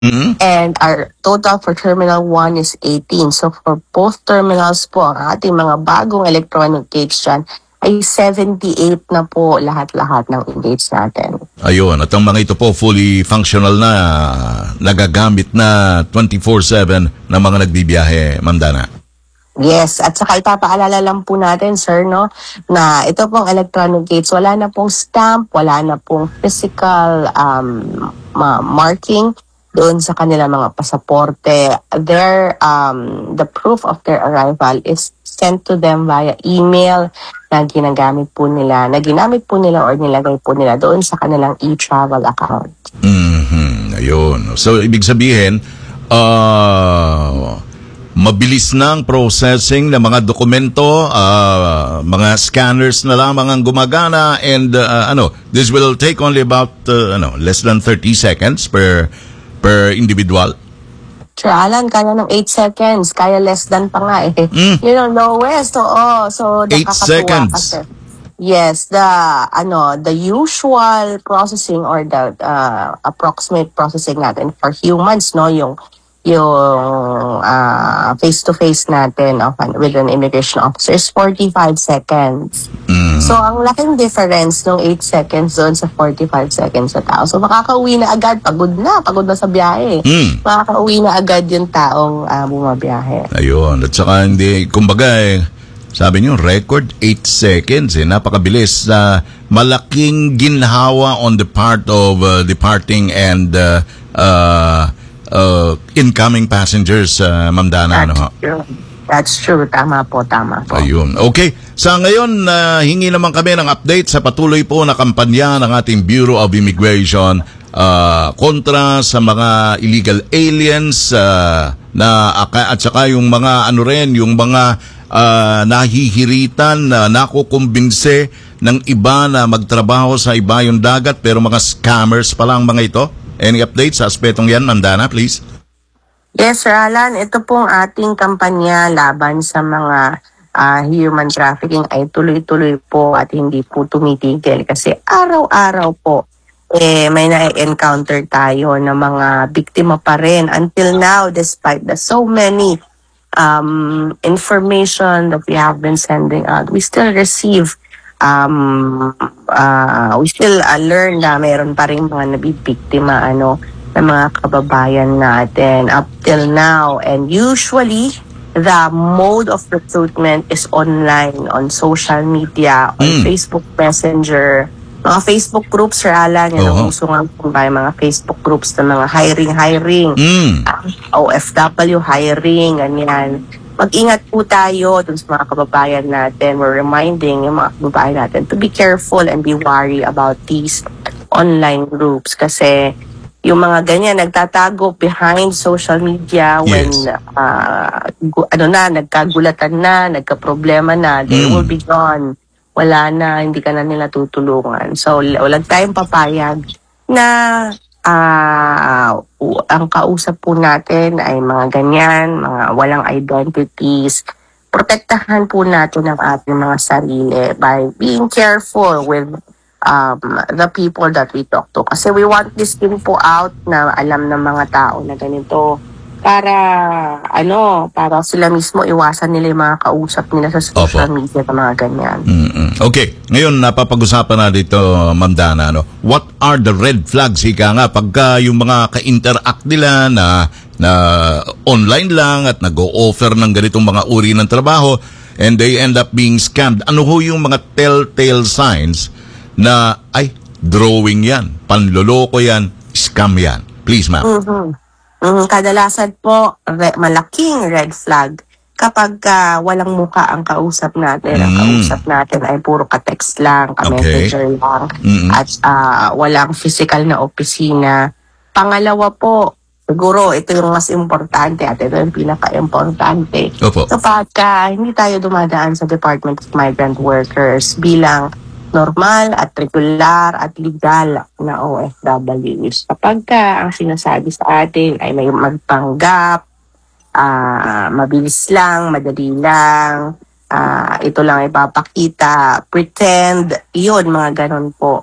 Mhm. And our total for Terminal 1 is 18. So for both terminals po, ang ating mga bagong electronic gates dyan ay 78 na po lahat-lahat ng gates natin. Ayun, at ang mga ito po fully functional na, nagagamit na 24/7 ng mga nagbibiyahe, Ma'am Dana. Yes, at saka ipapaalala lang po natin, sir, no, na ito pong electronic gates, wala na pong stamp, wala na pong physical marking doon sa kanila mga pasaporte. The proof of their arrival is sent to them via email na ginamit po nila or nilagay po nila doon sa kanilang e-travel account. Ayun. So, ibig sabihin, mabilis ng processing ng mga dokumento, mga scanners na lamang ang gumagana, and this will take only about less than 30 seconds per individual. Sure, Alan, kaya ng 8 seconds, kaya less than pa nga eh. Lowest, so 8 nakakatuwa seconds. kasi. Yes, the usual processing or the approximate processing natin for humans, no, yung face-to-face natin with an immigration officer is 45 seconds. So, ang laking difference nung 8 seconds doon sa 45 seconds sa tao. So, makakauwi na agad. Pagod na sa biyahe. Makakauwi na agad yung taong bumabiyahe. Ayun. At saka hindi, kumbaga sabi niyo, record 8 seconds. Napakabilis. Malaking ginhawa on the part of departing and incoming passengers, Ma'am Dana. That's true. Tama po. Ayun. Okay. Sa ngayon, hingi naman kami ng update sa patuloy po na kampanya ng ating Bureau of Immigration kontra sa mga illegal aliens at saka yung mga yung mga nahihiritan na nakukumbinse ng iba na magtrabaho sa iba yung dagat pero mga scammers pa lang mga ito. Any updates sa aspetong yan, Ma'am Dana, please? Yes, Sir Alan. Ito pong ating kampanya laban sa mga human trafficking ay tuloy-tuloy po at hindi po tumitigil kasi araw-araw po may na-encounter tayo ng mga biktima pa rin. Until now, despite the so many information that we have been sending out, we still receive we still learn na meron pa rin mga nabibiktima ng mga kababayan natin up till now. And usually, the mode of recruitment is online, on social media, on Facebook Messenger, mga Facebook groups, Sir Alan, yan ang uso nga po ba, mga Facebook groups na mga hiring, OFW hiring, ganyan. Mag-ingat po tayo dun sa mga kababayan natin. We're reminding yung mga kababayan natin to be careful and be wary about these online groups kasi yung mga ganyan nagtatago behind social media when nagkagulatan na, nagkaproblema na, they will be gone. Wala na, hindi ka na nila tutulungan. So, walang tayong papayag na ang kausap po natin ay mga ganyan, mga walang identities. Protektahan po natin ang ating mga sarili by being careful with the people that we talk to. Kasi we want this info out na alam ng mga tao na ganito para sila mismo iwasan nila yung mga kausap nila sa social media na mga ganyan. Okay. Ngayon, napapag-usapan na dito, Ma'am Dana, what are the red flags, ika nga, pagka yung mga ka-interact nila na online lang at nag-o-offer ng ganitong mga uri ng trabaho and they end up being scammed. Ano ho yung mga telltale signs na drawing yan, panloloko yan, scam yan? Please, ma'am. Kadalasan po, malaking red flag kapag walang muka ang kausap natin. Ang kausap natin ay puro ka-text lang, ka-messenger lang, at walang physical na opisina. Pangalawa po, siguro ito yung mas importante at ito yung pinaka-importante. Kapag hindi tayo dumadaan sa Department of Migrant Workers bilang normal at regular at legal na OFWs. Kapag ang sinasabi sa atin ay may magpanggap, mabilis lang, madali lang, ito lang ipapakita, pretend, yun, mga ganon po.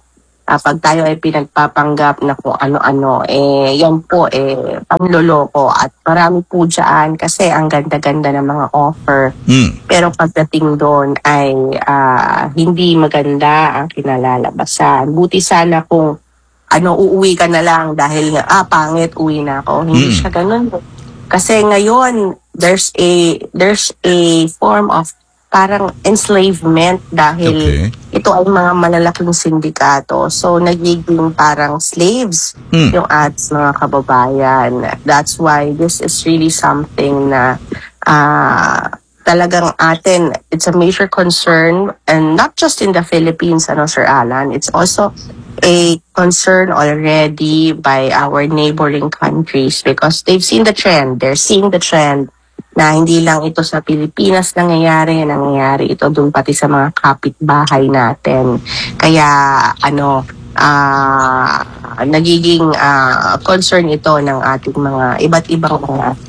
pag tayo ay pinagpapanggap na kung ano-ano, yan po, panloloko. At marami po dyan kasi ang ganda-ganda ng mga offer. Pero pagdating doon ay hindi maganda ang kinalalabasan. Buti sana kung uuwi ka na lang dahil nga, pangit, uwi na ako. Hindi siya ganun. Kasi ngayon, there's a form of parang enslavement dahil ito ay mga malalaking sindikato. So, nagiging parang slaves yung ads mga kababayan. That's why this is really something na talagang atin, it's a major concern, and not just in the Philippines, Sir Alan, it's also a concern already by our neighboring countries because they've seen the trend, they're seeing the trend na hindi lang ito sa Pilipinas nangyayari ito dun pati sa mga kapitbahay natin. Kaya nagiging concern ito ng ating mga iba't ibang mga